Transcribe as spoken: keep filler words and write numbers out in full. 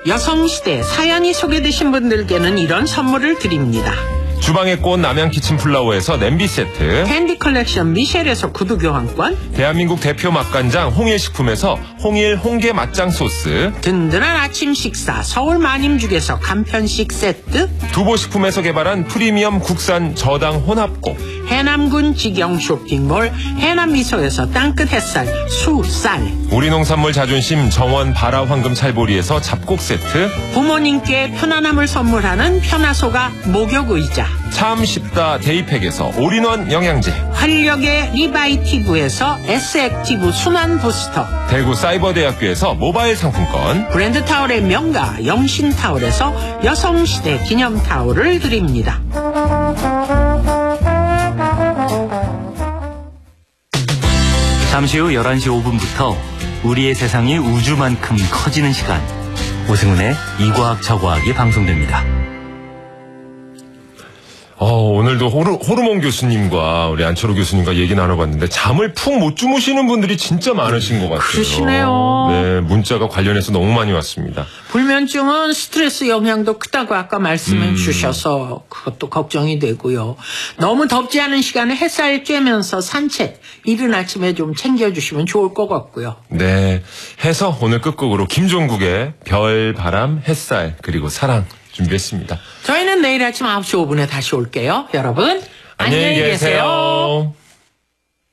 여성시대 사연이 소개되신 분들께는 이런 선물을 드립니다. 주방의 꽃 남양 키친플라워에서 냄비 세트, 캔디 컬렉션 미셸에서 구두 교환권, 대한민국 대표 맛간장 홍일식품에서 홍일 홍게 맛장 소스, 든든한 아침 식사 서울 마님죽에서 간편식 세트, 두보식품에서 개발한 프리미엄 국산 저당 혼합곡, 해남군 직영 쇼핑몰 해남미소에서 땅끝 햇살 수쌀, 우리 농산물 자존심 정원 바라 황금 찰보리에서 잡곡 세트, 부모님께 편안함을 선물하는 편화소가 목욕의자, 참 쉽다 데이팩에서 올인원 영양제, 활력의 리바이티브에서 S액티브 순환 부스터, 대구 사이버대학교에서 모바일 상품권, 브랜드 타올의 명가 영신타올에서 여성시대 기념타올을 드립니다. 잠시 후 열한 시 오 분부터 우리의 세상이 우주만큼 커지는 시간, 오승훈의 이과학 저과학이 방송됩니다. 어, 오늘도 호르, 호르몬 교수님과 우리 안철호 교수님과 얘기 나눠봤는데 잠을 푹 못 주무시는 분들이 진짜 많으신 것 같아요. 그러시네요. 네, 문자가 관련해서 너무 많이 왔습니다. 불면증은 스트레스 영향도 크다고 아까 말씀해 음. 주셔서 그것도 걱정이 되고요. 너무 덥지 않은 시간에 햇살 쬐면서 산책 이른 아침에 좀 챙겨주시면 좋을 것 같고요. 네, 해서 오늘 끝곡으로 김종국의 별, 바람, 햇살 그리고 사랑 준비했습니다. 저희는 내일 아침 아홉 시 오 분에 다시 올게요. 여러분 안녕히 계세요.